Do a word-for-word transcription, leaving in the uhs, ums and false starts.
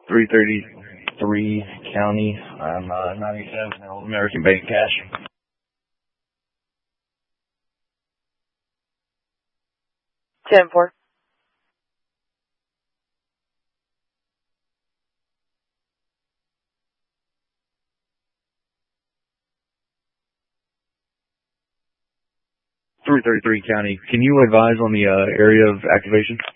three thirty-three County. I'm uh, ninety-seven Old American Bank Cash. ten four. three thirty-three County. Can you advise on the uh, area of activation?